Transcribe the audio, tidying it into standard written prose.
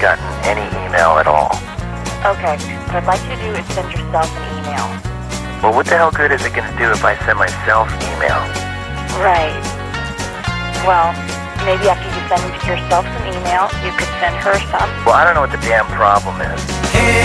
gotten any email at all. Okay, what I'd like you to do is send yourself an email. Well, what the hell good is it going to do if I send myself email? Right. Well, maybe after you send yourself some email, you could send her some. Well, I don't know what the damn problem is.